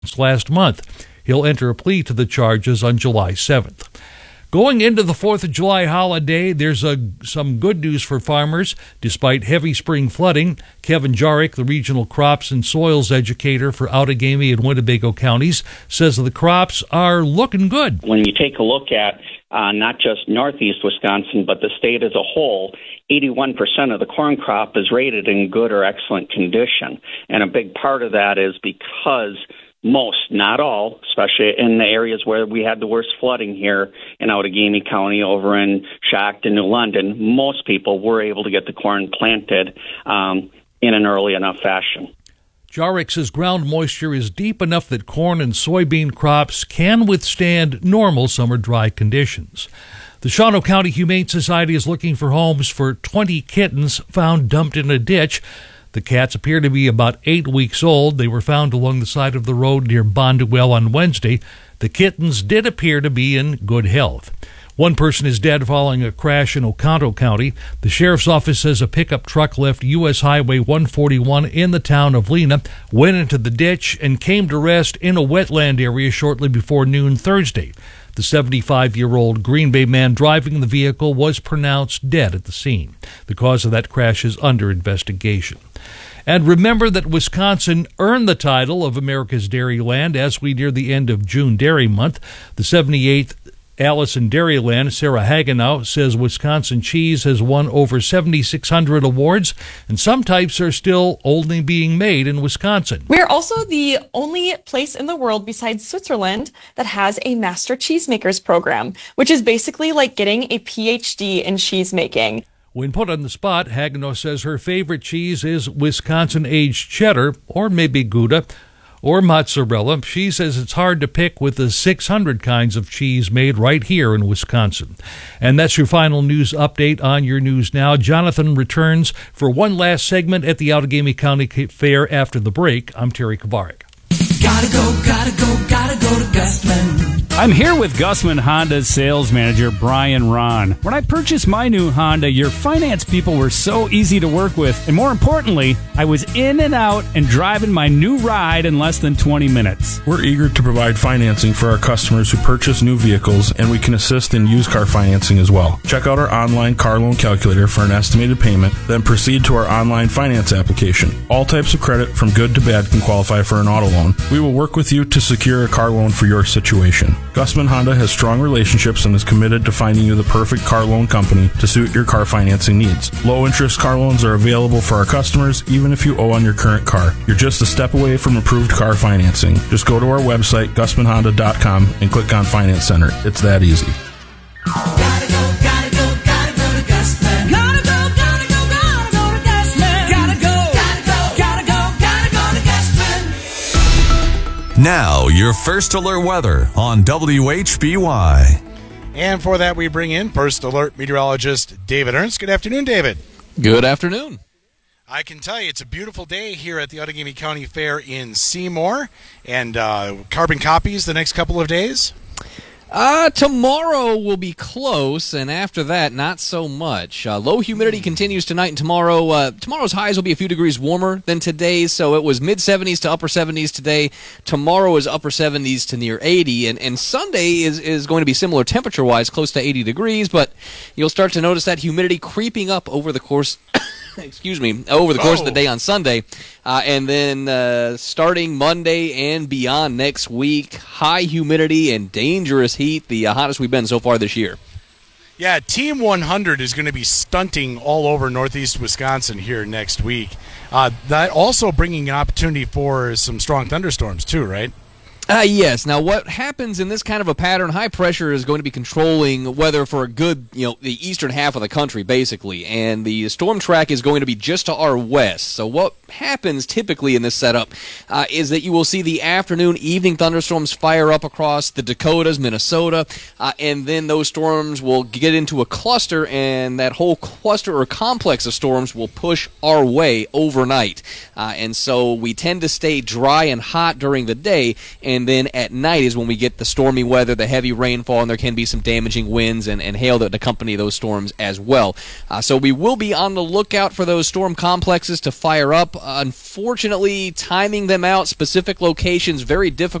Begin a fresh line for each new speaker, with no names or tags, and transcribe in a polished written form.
last month. He'll enter a plea to the charges on July 7th. Going into the 4th of July holiday, there's some good news for farmers. Despite heavy spring flooding, Kevin Jarek, the regional crops and soils educator for Outagamie and Winnebago counties, says the crops are looking good.
When you take a look at not just northeast Wisconsin, but the state as a whole, 81% of the corn crop is rated in good or excellent condition. And a big part of that is because most, not all, especially in the areas where we had the worst flooding here in Outagamie County, over in Schacht and New London, most people were able to get the corn planted in an early enough fashion.
Jarek says ground moisture is deep enough that corn and soybean crops can withstand normal summer dry conditions. The Shawano County Humane Society is looking for homes for 20 kittens found dumped in a ditch. The cats appear to be about 8 weeks old. They were found along the side of the road near Bonduel on Wednesday. The kittens did appear to be in good health. One person is dead following a crash in Oconto County. The sheriff's office says a pickup truck left U.S. Highway 141 in the town of Lena, went into the ditch, and came to rest in a wetland area shortly before noon Thursday. The 75-year-old Green Bay man driving the vehicle was pronounced dead at the scene. The cause of that crash is under investigation. And remember that Wisconsin earned the title of America's Dairyland as we near the end of June Dairy Month. The 78th Allison Dairyland, Sarah Hagenow, says Wisconsin cheese has won over 7,600 awards, and some types are still only being made in Wisconsin.
We're also the only place in the world besides Switzerland that has a master cheesemakers program, which is basically like getting a PhD in cheese making.
When put on the spot, Hagenow says her favorite cheese is Wisconsin-aged cheddar, or maybe Gouda, or mozzarella. She says it's hard to pick with the 600 kinds of cheese made right here in Wisconsin. And that's your final news update on your News Now. Jonathan returns for one last segment at the Outagamie County Fair after the break. I'm Terry Kavarik.
Gotta go to Gustman.
I'm here with Gustman Honda's sales manager, Brian Ron. When I purchased my new Honda, your finance people were so easy to work with, and more importantly, I was in and out and driving my new ride in less than 20 minutes.
We're eager to provide financing for our customers who purchase new vehicles, and we can assist in used car financing as well. Check out our online car loan calculator for an estimated payment, then proceed to our online finance application. All types of credit, from good to bad, can qualify for an auto loan. We will work with you to secure a car loan for your situation. Gustman Honda has strong relationships and is committed to finding you the perfect car loan company to suit your car financing needs. Low-interest car loans are available for our customers, even if you owe on your current car. You're just a step away from approved car financing. Just go to our website, GustmanHonda.com, and click on Finance Center. It's that easy.
Gotta go to Gustman. Gotta go to Gustman. Gotta go to Gustman.
Now, your first alert weather on WHBY.
And for that, we bring in First Alert meteorologist David Ernst. Good afternoon, David.
Good afternoon.
I can tell you it's a beautiful day here at the Outagamie County Fair in Seymour. And carbon copies the next couple of days?
Tomorrow will be close, and after that, not so much. Low humidity continues tonight and tomorrow. Tomorrow's highs will be a few degrees warmer than today's, so it was mid-70s to upper 70s today. Tomorrow is upper 70s to near 80, and Sunday is going to be similar temperature-wise, close to 80 degrees, but you'll start to notice that humidity creeping up over the course over the course of the day on Sunday. And then starting Monday and beyond next week, high humidity and dangerous heat, the hottest we've been so far this year.
Yeah, Team 100 is going to be stunting all over northeast Wisconsin here next week. That also bringing an opportunity for some strong thunderstorms too, right?
Yes. Now, what happens in this kind of a pattern, high pressure is going to be controlling weather for a good, the eastern half of the country, basically. And the storm track is going to be just to our west. So what happens typically in this setup is that you will see the afternoon, evening thunderstorms fire up across the Dakotas, Minnesota, and then those storms will get into a cluster, and that whole cluster or complex of storms will push our way overnight. And so we tend to stay dry and hot during the day, and and then at night is when we get the stormy weather, the heavy rainfall, and there can be some damaging winds and hail that accompany those storms as well. So we will be on the lookout for those storm complexes to fire up. Unfortunately, timing them out, specific locations, very difficult